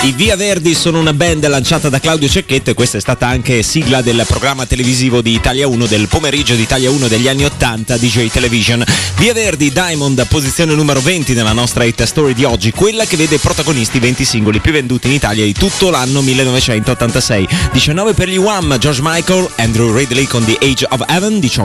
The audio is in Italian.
I Via Verdi sono una band lanciata da Claudio Cecchetto e questa è stata anche sigla del programma televisivo di Italia 1 del pomeriggio di Italia 1 degli anni 80, DJ Television. Via Verdi, Diamond, posizione numero 20 nella nostra hit story di oggi, quella che vede protagonisti 20 singoli più venduti in Italia di tutto l'anno 1986. 19 per gli Wham, George Michael, Andrew Ridley con The Age of Heaven, 18